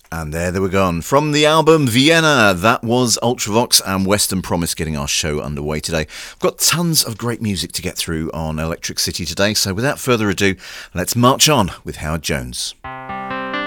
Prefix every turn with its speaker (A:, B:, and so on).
A: And there they were gone. From the album Vienna, that was Ultravox and Western Promise getting our show underway today. We've got tons of great music to get through on Electric City today, so without further ado, let's march on with Howard Jones.